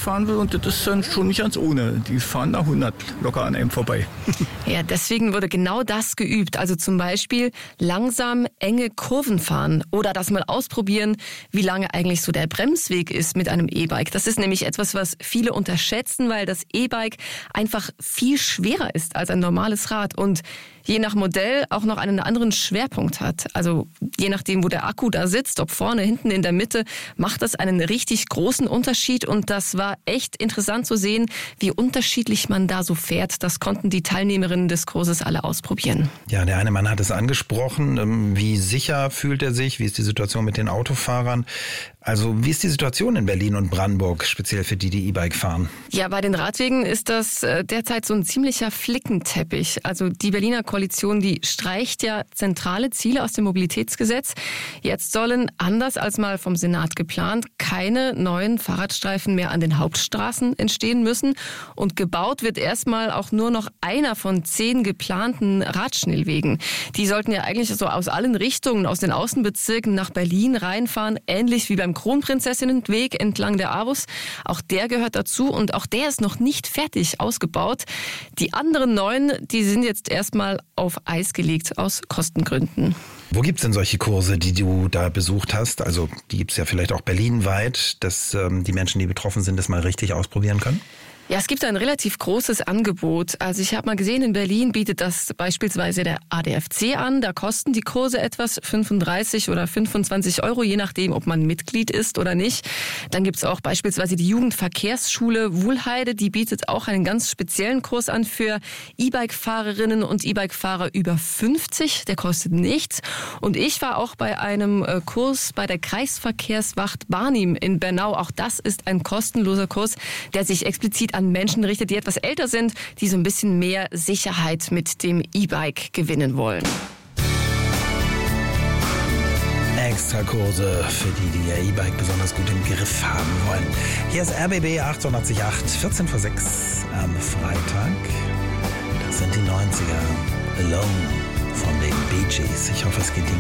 fahren will. Und das ist dann schon nicht ganz ohne. Die fahren da 100 locker an einem vorbei. Ja, deswegen wurde genau das geübt. Also zum Beispiel langsam enge Kurven fahren oder das mal ausprobieren, wie lange eigentlich so der Bremsweg ist mit einem E-Bike. Das ist nämlich etwas, was viele unterschätzen, weil das E-Bike einfach viel schwerer ist als ein normales Rad und je nach Modell auch noch einen anderen Schwerpunkt hat. Also je nachdem, wo der Akku da sitzt, ob vorne, hinten, in der Mitte, macht das einen richtig großen Unterschied. Und das war echt interessant zu sehen, wie unterschiedlich man da so fährt. Das konnten die Teilnehmerinnen des Kurses alle ausprobieren. Ja, der eine Mann hat es angesprochen. Wie sicher fühlt er sich? Wie ist die Situation mit den Autofahrern? Also wie ist die Situation in Berlin und Brandenburg, speziell für die, die E-Bike fahren? Ja, bei den Radwegen ist das derzeit so ein ziemlicher Flickenteppich. Also die Berliner Koalition, die streicht ja zentrale Ziele aus dem Mobilitätsgesetz. Jetzt sollen, anders als mal vom Senat geplant, keine neuen Fahrradstreifen mehr an den Hauptstraßen entstehen müssen. Und gebaut wird erstmal auch nur noch einer von 10 geplanten Radschnellwegen. Die sollten ja eigentlich so aus allen Richtungen, aus den Außenbezirken nach Berlin reinfahren, ähnlich wie beim Kronprinzessinnenweg entlang der Avus. Auch der gehört dazu und auch der ist noch nicht fertig ausgebaut. Die anderen 9, die sind jetzt erstmal auf Eis gelegt aus Kostengründen. Wo gibt's denn solche Kurse, die du da besucht hast? Also die gibt's ja vielleicht auch berlinweit, dass die Menschen, die betroffen sind, das mal richtig ausprobieren können? Ja, es gibt ein relativ großes Angebot. Also ich habe mal gesehen, in Berlin bietet das beispielsweise der ADFC an. Da kosten die Kurse etwas 35 oder 25 Euro, je nachdem, ob man Mitglied ist oder nicht. Dann gibt's auch beispielsweise die Jugendverkehrsschule Wuhlheide. Die bietet auch einen ganz speziellen Kurs an für E-Bike-Fahrerinnen und E-Bike-Fahrer über 50. Der kostet nichts. Und ich war auch bei einem Kurs bei der Kreisverkehrswacht Barnim in Bernau. Auch das ist ein kostenloser Kurs, der sich explizit an Menschen richtet, die etwas älter sind, die so ein bisschen mehr Sicherheit mit dem E-Bike gewinnen wollen. Extrakurse für die, die ihr E-Bike besonders gut im Griff haben wollen. Hier ist RBB 808, 14 vor 6 am Freitag. Das sind die 90er. Alone von den Bee Gees. Ich hoffe, es geht Ihnen